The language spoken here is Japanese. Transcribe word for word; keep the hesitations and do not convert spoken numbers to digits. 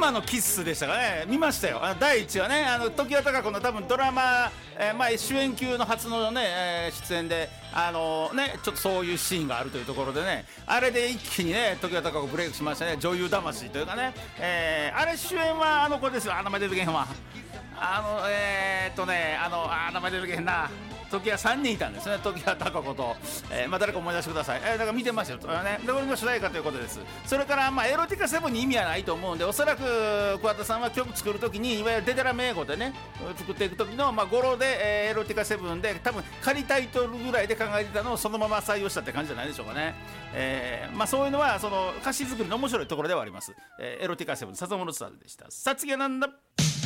マのキッスでしたかね。見ましたよ。あのだいいちはね、あの常盤貴子の多分ドラマ、えーまあ、主演級の初のね、えー出演で、あのー、ね、ちょっとそういうシーンがあるというところでね、あれで一気にね常盤貴子ブレイクしましたね。女優魂というかね、えー、あれ主演はあの子ですよ。あ、名前出てけへんわ。あのえー、っとねあのあ名前出てけへんな。時はさんにんいたんですね。時は貴子と、えーまあ、誰か思い出してください。えー、だから見てましたよ、ね、で俺の主題歌ということです。それから、まあ、エロティカセブンに意味はないと思うんで、おそらく桑田さんは曲作るときにいわゆるデタラメ英語でね作っていくときの、まあ、語呂で、えー、エロティカセブンで多分仮タイトルぐらいで考えてたのをそのまま採用したって感じじゃないでしょうかね。えーまあ、そういうのはその歌詞作りの面白いところではあります。えー、エロティカセブン笹本スターズでした。さあ次はなんだ。